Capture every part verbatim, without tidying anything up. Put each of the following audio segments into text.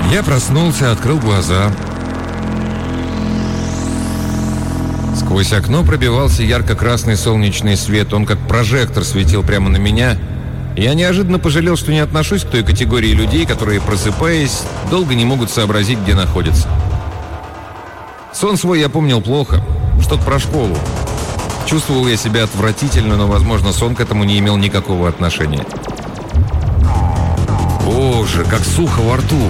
Я проснулся, открыл глаза. Сквозь окно пробивался ярко-красный солнечный свет. Он как прожектор светил прямо на меня. Я неожиданно пожалел, что не отношусь к той категории людей, которые, просыпаясь, долго не могут сообразить, где находятся. Сон свой я помнил плохо. Что-то про школу. Чувствовал я себя отвратительно, но, возможно, сон к этому не имел никакого отношения. Боже, как сухо во рту!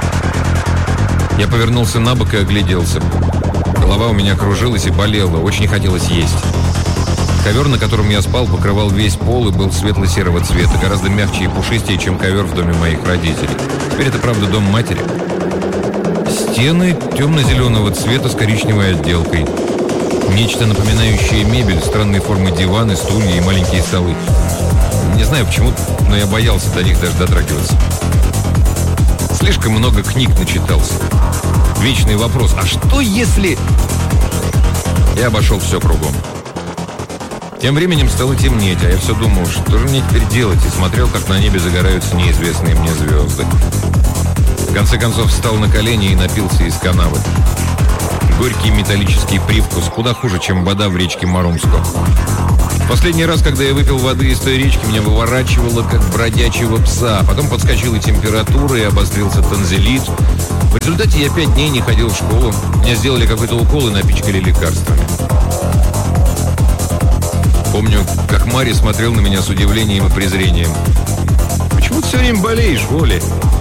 Я повернулся на бок и огляделся. Голова у меня кружилась и болела, очень хотелось есть. Ковер, на котором я спал, покрывал весь пол и был светло-серого цвета, гораздо мягче и пушистее, чем ковер в доме моих родителей. Теперь это, правда, дом матери. Стены темно-зеленого цвета с коричневой отделкой. Нечто напоминающее мебель, странной формы диваны, стулья и маленькие столы. Не знаю почему, но я боялся до них даже дотрагиваться. Слишком много книг начитался. Вечный вопрос: а что если... Я обошел все кругом. Тем временем стало темнеть, а я все думал, что же мне теперь делать, и смотрел, как на небе загораются неизвестные мне звезды. В конце концов встал на колени и напился из канавы. Горький металлический привкус, куда хуже, чем вода в речке Марумско. Последний раз, когда я выпил воды из той речки, меня выворачивало, как бродячего пса. Потом подскочила температура и обострился тонзиллит. В результате я пять дней не ходил в школу. Мне сделали какой-то укол и напичкали лекарствами. Помню, как Мари смотрел на меня с удивлением и презрением. «Почему ты все время болеешь, Воля?»